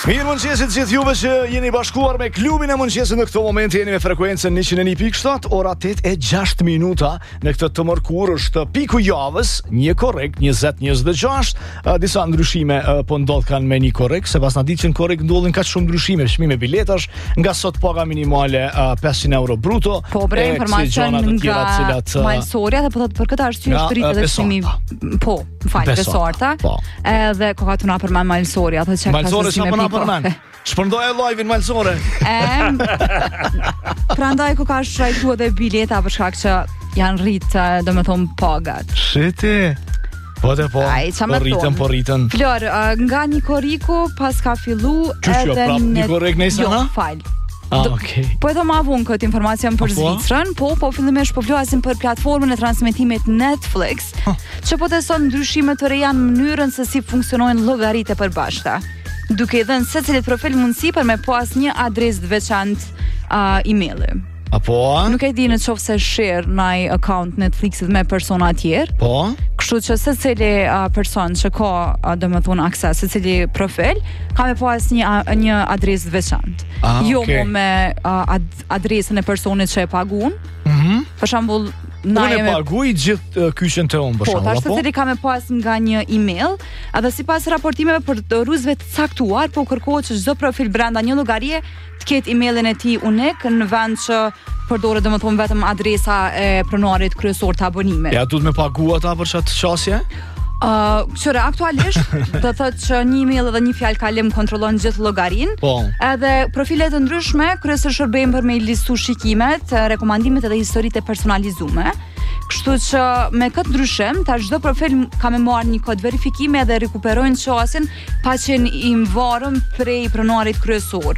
Mirë mëngjesit gjithë juve që jeni bashkuar me klubin e mëngjesit në këtë moment. Jeni me frekuencën 101.7, ora 8:06 minuta. Në këtë të mërkur është piku javës, një korrekt, 20-26. Disa ndryshime po ndodh kanë me një korrekt, se pas na ditë që në korrekt ndodhin kaq shumë ndryshime, çmime biletash, nga sot paga minimale 500 euro bruto. Po bre, informacion nga Malsoria, dhe po thotë për këtë arsye është rritë edhe çmimi. Po, besorta. Edhe kokatuna për Malsoria, thotë çka ka përmen. Shpërndoj e live-in Malsore. Prandaj ku ka shtrajtu edhe bileta për shkak që janë rritë, domethënë pagat. Shiti. Po, po rritën. Flor, nga një koriku pas ka fillu edhe një korrik nëse na? Fal. Okay. Po edhe ma vun këtë informacion për Zvicrën, po fillimisht po flasim për platformën e transmetimit Netflix, që po teson ndryshime të reja në mënyrën se si funksionojnë llogaritë e përbashkëta, duke i dhënë secilit profil mundësi për me pas një adresë të veçantë emaili. Apo? Nuk e di në qoftë se share ndaj account Netflixit me persona tjerë. Po? Kështu që secili person që ka domethënë akses, secili profil ka me pas një adresë të veçantë. Jo me adresën e personit që e pagun. Për shembull, unë e paguaj gjithë kyçen të unë, për shembull. Po, tash secili ka me pas nga një email, edhe sipas raportimeve përdorusve të caktuar, po kërkohet që çdo profil brenda një llogarie të ketë emailin e tij unik në vend që përdoret domethënë vetëm adresa e pronarit kryesor të abonimit. Ja duhet me pagu ata për çat qasje? Qëre, aktualisht do thotë që një email dhe një fjalë kalim kontrollon gjithë llogarinë. Po. Edhe profilet të ndryshme kryesisht shërbejnë për me listu shikimet, rekomandimet edhe historitë e personalizume. Kështu që me këtë ndryshim, tash çdo profil ka me marrë një kod verifikimi dhe rikuperojnë qasjen pa qenë i mvarëm prej pronarit kryesor.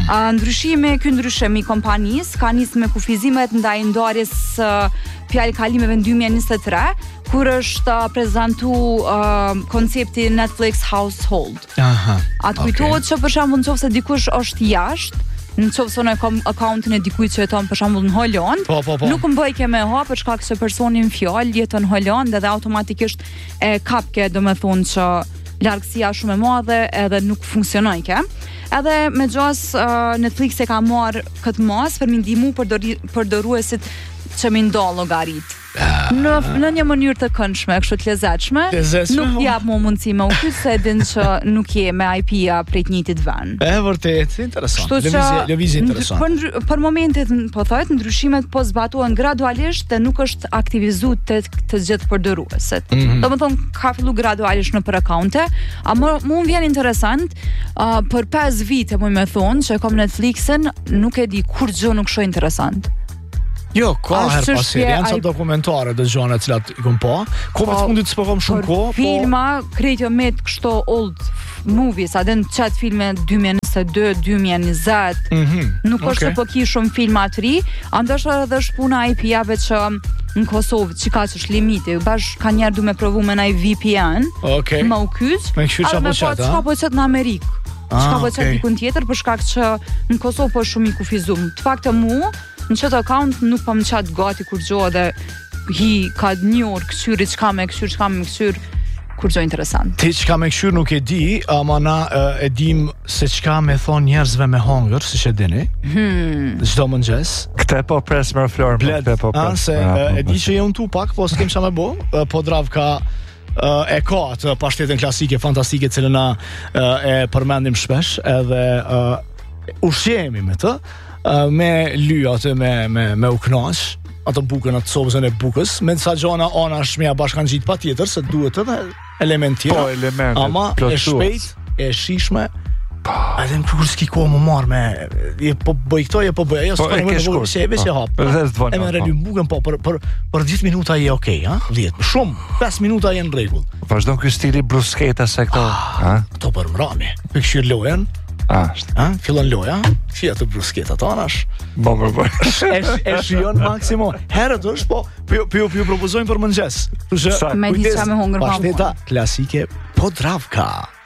Ky ndryshim i kompanisë ka nisë me kufizimet ndaj ndarjes fjalë kalimeve në 2023, kur është prezantu koncepti Netflix Household. Atë kujtohet që për shembull nëse dikush është jashtë, nëse në accountin e dikujt që jeton për shembull në Holand, nuk mbajke me për shkak se personi në fjalë jeton në Holand dhe automatikisht e kapke domethënë që largësia shumë e madhe edhe nuk funksionon ke. Edhe me gjas Netflix e ka marrë këtë mas për mi ndihmu përdoruesit që mi ndall llogarit. Në një mënyrë të këndshme, kështu të lezetshme, nuk jap më mundësi me u pyet se din që nuk je me IP-a prej të njëjtit vend. Vërtet, interesant. Lëvizje interesant. Për momentin, po thotë, ndryshimet po zbatohen gradualisht dhe nuk është aktivizuar të gjithë përdoruesit. Domethënë ka filluar gradualisht në për akaunte, ama më vjen interesant, për 5 vite më thonë që kam Netflixin, nuk e di kur gjë nuk shoh interesant. Jo, ka herë pas herë, janë ca dokumentare të gjëra të cilat i kam pa. Kohë fundit s'po kam shumë kohë, filma krejtë me kështu old movies, a den chat filme 2022, 2020. Nuk është se po ki shumë filma të ri, ndoshta edhe është puna e IP-jave që në Kosovë çka është limiti. Bash ka njerë du me provu me naj VPN. Më u kyç. Me kyç apo chat, çka po chat në Amerikë. Çka po chat dikun tjetër për shkak që në Kosovë po shumë i kufizum. Të faktë në qëtë account nuk po më qatë gati kur gjo dhe ka një orë kësyri qka me kësyr kur gjo interesant. Ti qka me kësyr nuk e di, ama na e dim se qka me thonë njerëzve me hongër, si që dini, çdo mëngjes. Këte po pres më flor, e di që je unë tu pak, po s'kem qa me bo, po drav ka e ka atë pashtetën klasike, fantastike, cilën na e përmendim shpesh, edhe ushqemi me të, me ly atë me u knaq, atë bukën, atë sopën e bukës, me disa gjona anash me ja bashkan gjit patjetër se duhet edhe element tjera. Po, element. Ama e shpejt, e shishme. Edhe në kur s'ki kohë më marrë me po bëj këto, po bëj ajo, s'ka në vërë se e veç e hapë. E me relu bukën, po, për 10 minuta je okej, 10, shumë, 5 minuta je në rregull. Vazhdon ky stili brusketa se këto, këto për mrami, për këshir lojen, fillon loja, fia të brusketat anash. E shijon maksimo. Herët është, po ju propozojnë për mëngjes. Me disa me hongër pa. Pashteta klasike Podravka.